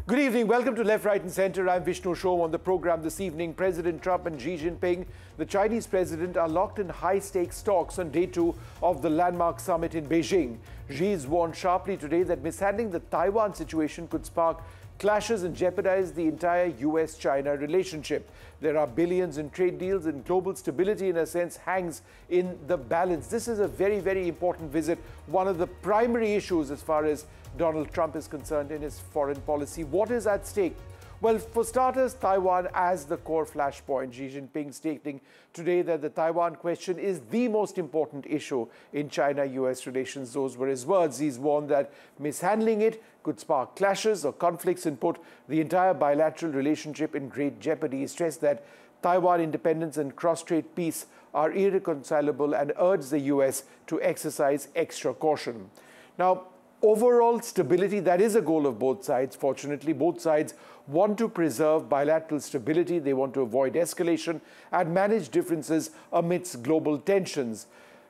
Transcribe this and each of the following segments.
Good evening. Welcome to Left, Right and Centre. I'm Vishnu Shom. On the program this evening, President Trump and Xi Jinping, the Chinese president, are locked in high-stakes talks on day 2 of the landmark summit in Beijing. Xi's warned sharply today that mishandling the Taiwan situation could spark clashes and jeopardize the entire US-China relationship. There are billions in trade deals, and global stability, in a sense, hangs in the balance. This is a very, very important visit. One of the primary issues as far as Donald Trump is concerned in his foreign policy. What is at stake? Well, for starters, Taiwan as the core flashpoint. Xi Jinping stating today that the Taiwan question is the most important issue in China-US relations. Those were his words. He's warned that mishandling it could spark clashes or conflicts and put the entire bilateral relationship in great jeopardy. He stressed that Taiwan independence and cross-strait peace are irreconcilable and urged the US to exercise extra caution. Now, overall stability, that is a goal of both sides. Fortunately, both sides want to preserve bilateral stability. They want to avoid escalation and manage differences amidst global tensions.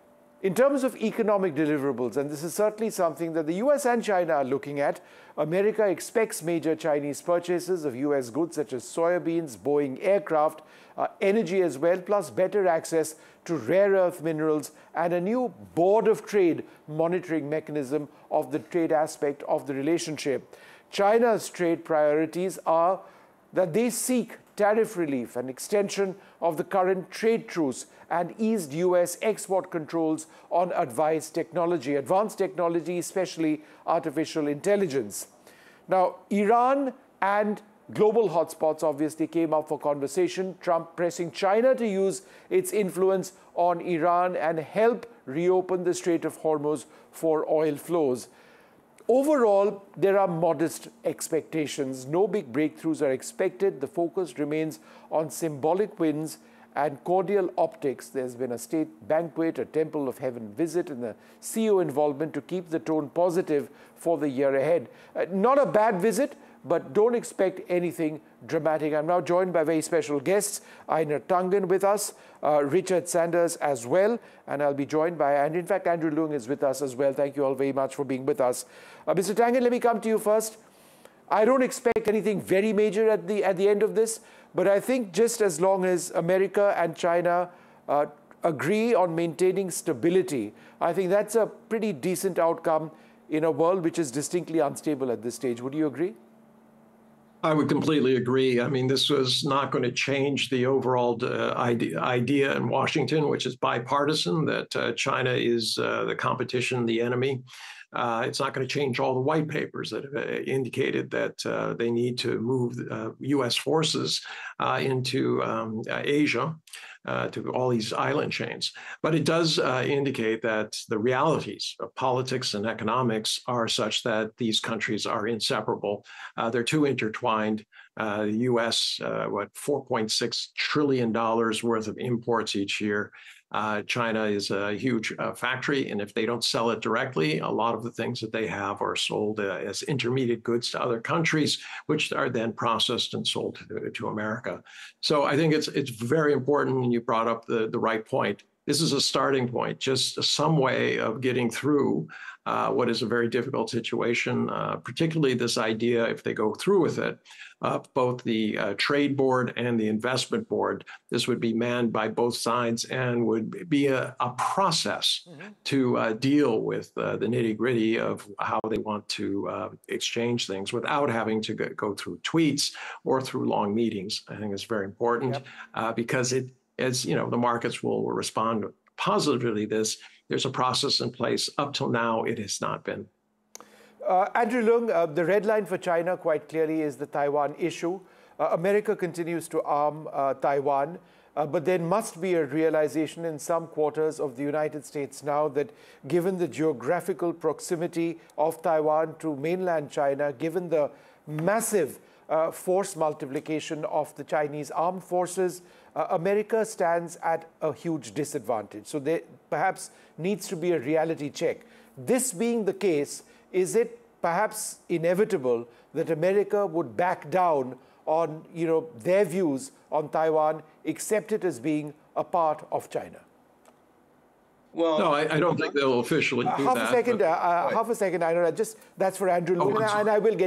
In terms of economic deliverables, and this is certainly something that the US and China are looking at, America expects major Chinese purchases of US goods such as soybeans, Boeing aircraft, energy as well, plus better access to rare earth minerals and a new Board of Trade monitoring mechanism of the trade aspect of the relationship. China's trade priorities are that they seek tariff relief and extension of the current trade truce and eased US export controls on advanced technology, especially artificial intelligence. Now, Iran and global hotspots obviously came up for conversation. Trump pressing China to use its influence on Iran and help reopen the Strait of Hormuz for oil flows. Overall, there are modest expectations. No big breakthroughs are expected. The focus remains on symbolic wins and cordial optics. There's been a state banquet, a Temple of Heaven visit, and the CEO involvement to keep the tone positive for the year ahead. Not a bad visit, but don't expect anything dramatic. I'm now joined by very special guests. Einar Tangen with us, Richard Sanders as well, and I'll be joined by, and in fact, Andrew Leung is with us as well. Thank you all very much for being with us. Mr. Tangen, let me come to you first. I don't expect anything very major at the end of this, but I think just as long as America and China agree on maintaining stability, I think that's a pretty decent outcome in a world which is distinctly unstable at this stage. Would you agree? I would completely agree. I mean, this was not going to change the overall idea in Washington, which is bipartisan, that China is the competition, the enemy. It's not going to change all the white papers that have indicated that they need to move U.S. forces into Asia, to all these island chains. But it does indicate that the realities of politics and economics are such that these countries are inseparable. They're too intertwined. The U.S., $4.6 trillion worth of imports each year. China is a huge factory, and if they don't sell it directly, a lot of the things that they have are sold as intermediate goods to other countries, which are then processed and sold to America. So I think it's very important, and you brought up the right point. This is a starting point, just some way of getting through what is a very difficult situation, particularly this idea, if they go through with it, both the trade board and the investment board. This would be manned by both sides and would be a process to deal with the nitty-gritty of how they want to exchange things without having to go through tweets or through long meetings. I think it's very important because as you know, the markets will respond positively to this. There's a process in place. Up till now, it has not been. Andrew Leung, the red line for China quite clearly is the Taiwan issue. America continues to arm Taiwan, but there must be a realization in some quarters of the United States now that given the geographical proximity of Taiwan to mainland China, given the massive force multiplication of the Chinese armed forces, America stands at a huge disadvantage. So there perhaps needs to be a reality check. This being the case, is it perhaps inevitable that America would back down on their views on Taiwan, accept it as being a part of China? Well, no, I don't think they'll officially do that. Half a second, I know. That's for Andrew Leung, and I will get